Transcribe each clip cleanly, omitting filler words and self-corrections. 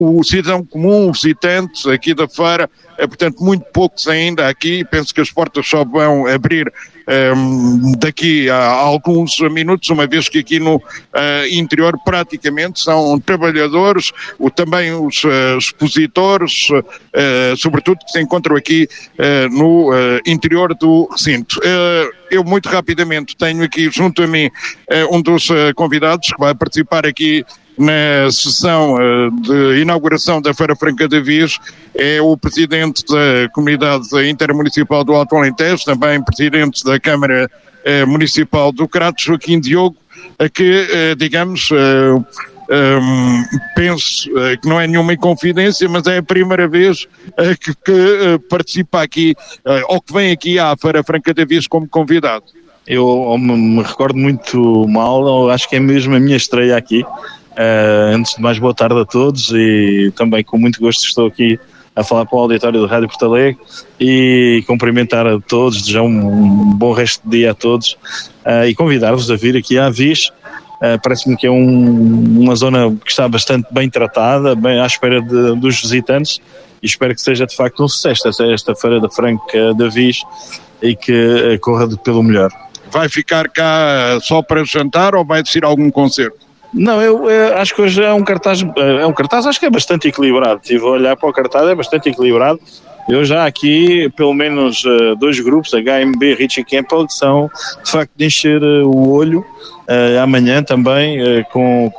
o cidadão comum, o visitante aqui da feira, portanto muito poucos ainda aqui, penso que as portas só vão abrir daqui a alguns minutos, uma vez que aqui no interior praticamente são trabalhadores, também os expositores, sobretudo que se encontram aqui no interior do recinto. Eu muito rapidamente tenho aqui junto a mim um dos convidados que vai participar aqui na sessão de inauguração da Feira Franca de Avis, é o presidente da Comunidade Intermunicipal do Alto Alentejo, também presidente da Câmara Municipal do Crato, Joaquim Diogo, que, digamos, penso que não é nenhuma inconfidência, mas é a primeira vez que participa aqui, ou que vem aqui à Feira Franca de Avis como convidado. Eu me recordo muito mal, acho que é mesmo a minha estreia aqui. Antes de mais, boa tarde a todos e também com muito gosto estou aqui a falar para o auditório do Rádio Porto Alegre e cumprimentar a todos, desejar um bom resto de dia a todos e convidar-vos a vir aqui à Avis. Parece-me que é uma zona que está bastante bem tratada, bem à espera dos visitantes, e espero que seja de facto um sucesso esta Feira da Franca de Avis e que corra pelo melhor. Vai ficar cá só para jantar ou vai descer algum concerto? Não, eu acho que hoje é um cartaz acho que é bastante equilibrado. Estive a olhar para o cartaz, é bastante equilibrado. Eu já aqui, pelo menos dois grupos, HMB, Richie Campbell, que são de facto de encher o olho. Amanhã também com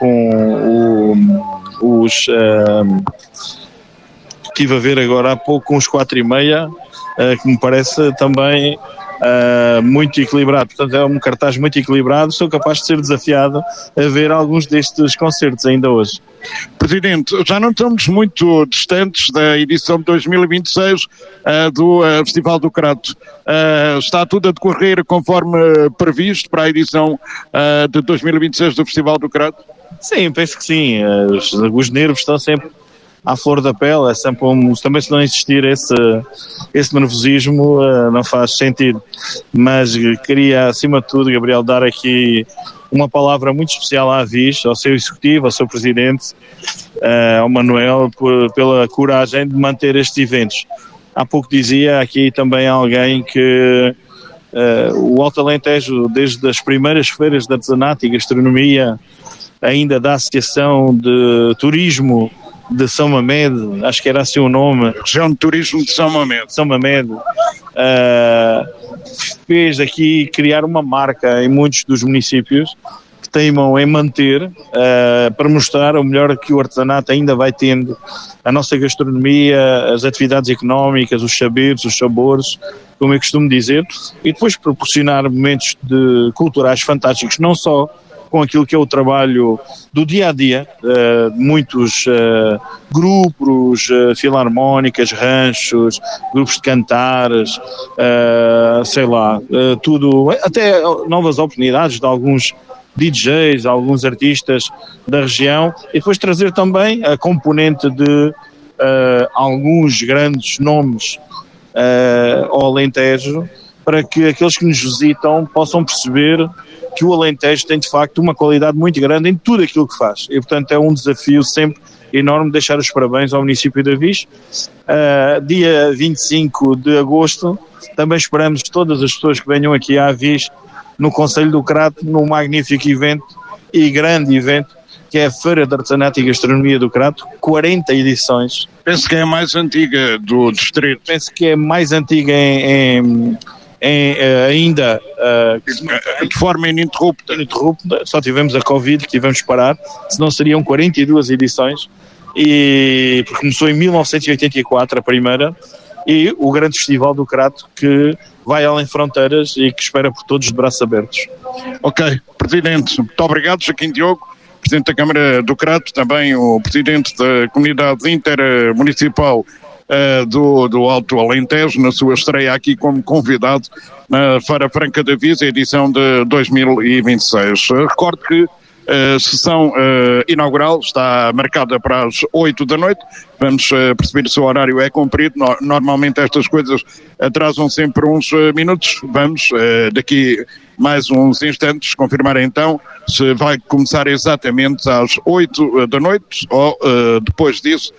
os estive a ver agora há pouco com os 4:30, que me parece também muito equilibrado. Portanto, é um cartaz muito equilibrado. Sou capaz de ser desafiado a ver alguns destes concertos ainda hoje. Presidente, já não estamos muito distantes da edição de 2026 do Festival do Crato. Está tudo a decorrer conforme previsto para a edição de 2026 do Festival do Crato? Sim, penso que sim. Os nervos estão sempre à flor da pele, é sempre também se não existir esse nervosismo não faz sentido, mas queria acima de tudo, Gabriel, dar aqui uma palavra muito especial à Avis, ao seu executivo, ao seu presidente, ao Manuel, pela coragem de manter estes eventos. Há pouco dizia aqui também alguém que o Alto Alentejo, desde as primeiras feiras de artesanato e gastronomia, ainda da Associação de Turismo de São Mamede, acho que era assim o nome, Região de Turismo de São Mamede, fez aqui criar uma marca em muitos dos municípios que teimam em manter, para mostrar o melhor que o artesanato ainda vai tendo, a nossa gastronomia, as atividades económicas, os saberes, os sabores, como eu costumo dizer, e depois proporcionar momentos culturais fantásticos, não só com aquilo que é o trabalho do dia-a-dia, muitos grupos, filarmónicas, ranchos, grupos de cantares, tudo, até novas oportunidades de alguns DJs, alguns artistas da região, e depois trazer também a componente de alguns grandes nomes ao Alentejo, para que aqueles que nos visitam possam perceber que o Alentejo tem de facto uma qualidade muito grande em tudo aquilo que faz, e portanto é um desafio sempre enorme deixar os parabéns ao município de Avis. Dia 25 de agosto também esperamos todas as pessoas que venham aqui a Avis, no Concelho do Crato, num magnífico evento e grande evento que é a Feira de Artesanato e Gastronomia do Crato, 40 edições. Penso que é a mais antiga do distrito. Penso que é mais antiga ainda de forma ininterrupta. Só tivemos a Covid, que tivemos que parar, senão seriam 42 edições, e porque começou em 1984 a primeira, e o grande Festival do Crato, que vai além fronteiras e que espera por todos de braços abertos. Ok, Presidente, muito obrigado, Joaquim Diogo, Presidente da Câmara do Crato, também o Presidente da Comunidade Intermunicipal do Alto Alentejo, na sua estreia aqui como convidado na Feira Franca de Avis, edição de 2026. Recordo que a sessão inaugural está marcada para as 8 da noite. Vamos perceber se o horário é cumprido. Normalmente estas coisas atrasam sempre uns minutos. Vamos daqui mais uns instantes confirmar então se vai começar exatamente às 8 da noite ou depois disso